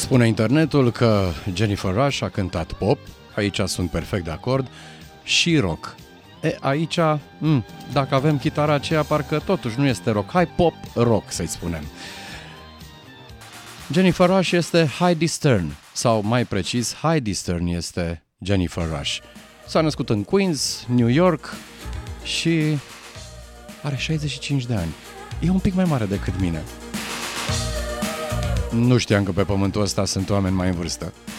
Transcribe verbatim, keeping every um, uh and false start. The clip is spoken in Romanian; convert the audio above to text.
Spune internetul că Jennifer Rush a cântat pop, aici sunt perfect de acord, și rock. E, aici, m- dacă avem chitara aceea, parcă totuși nu este rock. Hai pop rock, să-i spunem. Jennifer Rush este Heidi Stern, sau mai precis, Heidi Stern este Jennifer Rush. S-a născut în Queens, New York și are șaizeci și cinci de ani. E un pic mai mare decât mine. Nu știam că pe pământul ăsta sunt oameni mai în vârstă.